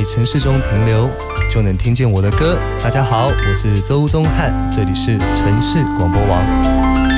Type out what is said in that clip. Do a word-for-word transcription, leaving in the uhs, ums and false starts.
在城市中停留，就能听见我的歌。大家好，我是周宗翰，这里是城市广播网。